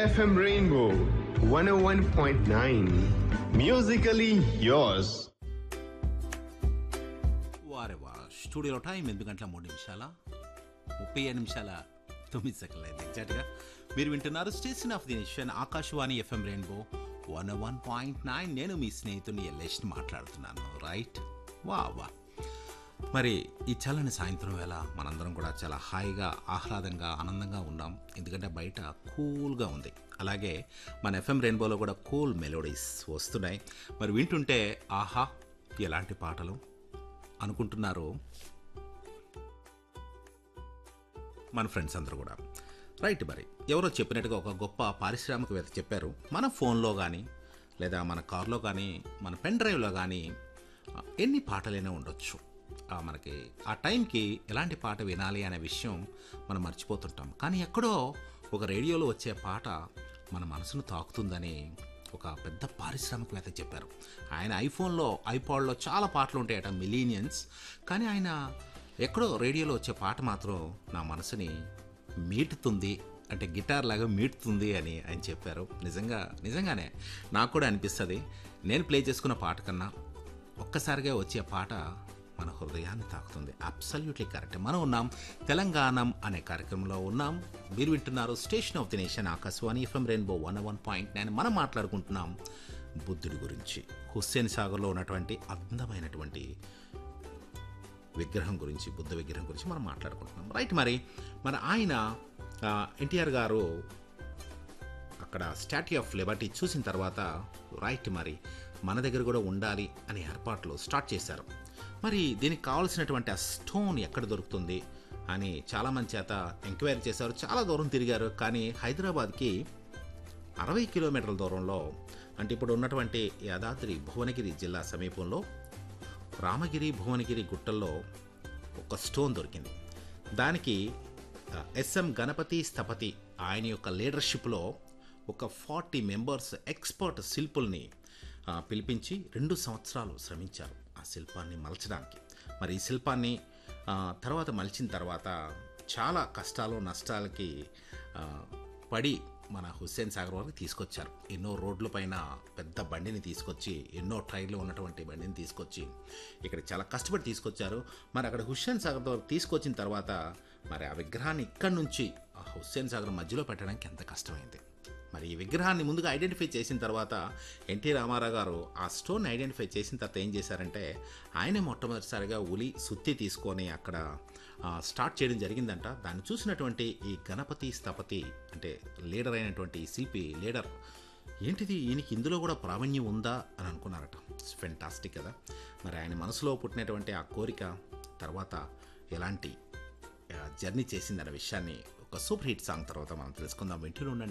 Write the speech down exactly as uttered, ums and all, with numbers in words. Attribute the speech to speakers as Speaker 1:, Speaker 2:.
Speaker 1: F M Rainbow one oh one point nine. Musically yours.
Speaker 2: వారే వా స్టూడియోలో time ఎనిమిది గంటల మూడు నిమిషాల ముప్పై ఏడు నిమిషాల తొమ్మిది సెకండ్లు అయింది ఎగ్జాక్ట్గా. మీరు వింటున్నారు station of the nation Akashvani FM rainbow one one point nine. నేను మీ స్నేహితుని ఎల్లేష్ని మాట్లాడుతున్నాను. రైట్, వా వా మరి ఈ చల్లని సాయంత్రం వేళ మనందరం కూడా చాలా హాయిగా ఆహ్లాదంగా ఆనందంగా ఉన్నాం. ఎందుకంటే బయట కూల్గా ఉంది. అలాగే మన ఎఫ్ఎం రెయిన్బోలో కూడా కూల్ మెలోడీస్ వస్తున్నాయి. మరి వింటుంటే ఆహా ఎలాంటి పాటలు అనుకుంటున్నారు మన ఫ్రెండ్స్ అందరూ కూడా. రైట్, మరి ఎవరో చెప్పినట్టుగా ఒక గొప్ప పారిశ్రామికవేత్త చెప్పారు, మన ఫోన్లో కానీ లేదా మన కార్లో కానీ మన పెన్ డ్రైవ్లో కానీ ఎన్ని పాటలైనా ఉండొచ్చు. మనకి ఆ టైంకి ఎలాంటి పాట వినాలి అనే విషయం మనం మర్చిపోతుంటాం. కానీ ఎక్కడో ఒక రేడియోలో వచ్చే పాట మన మనసును తాకుతుందని ఒక పెద్ద పారిశ్రామికవేత్త చెప్పారు. ఆయన ఐఫోన్లో ఐపాడ్లో చాలా పాటలు ఉంటాయట, మిలీనియన్స్. కానీ ఆయన ఎక్కడో రేడియోలో వచ్చే పాట మాత్రం నా మనసుని మీటుతుంది, అంటే గిటార్ లాగా మీటుతుంది అని ఆయన చెప్పారు. నిజంగా నిజంగానే నాకు కూడా అనిపిస్తుంది. నేను ప్లే చేసుకున్న పాట కన్నా ఒక్కసారిగా వచ్చే పాట మన హృదయాన్ని తాకుతుంది. Absolutely correct. మనం ఉన్నాం తెలంగాణం అనే కార్యక్రమంలో ఉన్నాం. మీరు వింటున్నారు station of the nation Akashvani FM rainbow one one point nine. మనం మాట్లాడుకుంటున్నాం బుద్ధుడి గురించి, హుస్సేన్ సాగర్లో ఉన్నటువంటి అందమైనటువంటి విగ్రహం గురించి, బుద్ధ విగ్రహం గురించి మనం మాట్లాడుకుంటున్నాం. రైట్, మరి మన ఆయన ఎన్టీఆర్ గారు అక్కడ స్టాట్యూ ఆఫ్ లిబర్టీ చూసిన తర్వాత రైట్ మరి మన దగ్గర కూడా ఉండాలి అనే ఏర్పాట్లు స్టార్ట్ చేశారు. మరి దీనికి కావాల్సినటువంటి ఆ స్టోన్ ఎక్కడ దొరుకుతుంది అని చాలామంది చేత ఎంక్వైరీ చేశారు. చాలా దూరం తిరిగారు. కానీ హైదరాబాద్కి అరవై కిలోమీటర్ల దూరంలో, అంటే ఇప్పుడు ఉన్నటువంటి యాదాద్రి భువనగిరి జిల్లా సమీపంలో రామగిరి భువనగిరి గుట్టల్లో ఒక స్టోన్ దొరికింది. దానికి ఎస్ఎం గణపతి స్థపతి ఆయన యొక్క లీడర్షిప్లో ఒక ఫార్టీ మెంబర్స్ ఎక్స్పర్ట్ శిల్పుల్ని పిలిపించి రెండు సంవత్సరాలు శ్రమించారు ఆ శిల్పాన్ని మలచడానికి. మరి ఈ శిల్పాన్ని తర్వాత మలిచిన తర్వాత చాలా కష్టాలు నష్టాలకి పడి మన హుస్సేన్ సాగర్ వరకు తీసుకొచ్చారు. ఎన్నో రోడ్ల పైన పెద్ద బండిని తీసుకొచ్చి, ఎన్నో టైర్లు ఉన్నటువంటి బండిని తీసుకొచ్చి ఇక్కడ చాలా కష్టపడి తీసుకొచ్చారు. మరి అక్కడ హుస్సేన్ సాగర్ వరకు తీసుకొచ్చిన తర్వాత మరి ఆ విగ్రహాన్ని ఇక్కడి నుంచి ఆ హుస్సేన్ సాగర్ మధ్యలో పెట్టడానికి ఎంత కష్టమైంది. మరి ఈ విగ్రహాన్ని ముందుగా ఐడెంటిఫై చేసిన తర్వాత ఎన్టీ రామారావు గారు ఆ స్టోన్ ఐడెంటిఫై చేసిన తర్వాత ఏం చేశారంటే, ఆయనే మొట్టమొదటిసారిగా ఉలి సుత్తి తీసుకొని అక్కడ స్టార్ట్ చేయడం జరిగిందంట. దాన్ని చూసినటువంటి ఈ గణపతి స్థపతి, అంటే లీడర్ అయినటువంటి శిల్పి లీడర్, ఏంటిది ఈయనకి ఇందులో కూడా ప్రావీణ్యం ఉందా అని అనుకున్నారట. ఫెంటాస్టిక్ కదా. మరి ఆయన మనసులో పుట్టినటువంటి ఆ కోరిక తర్వాత ఎలాంటి జర్నీ చేసిందనే విషయాన్ని ఒక సూపర్ హిట్ సాంగ్ తర్వాత మనం తెలుసుకుందాం. వింటూనే ఉండండి.